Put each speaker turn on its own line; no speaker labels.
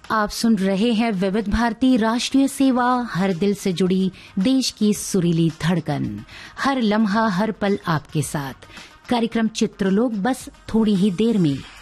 आप सुन रहे हैं विविध भारती राष्ट्रीय सेवा, हर दिल से जुड़ी देश की सुरीली धड़कन, हर लम्हा हर पल आपके साथ। कार्यक्रम चित्रलोक बस थोड़ी ही देर में।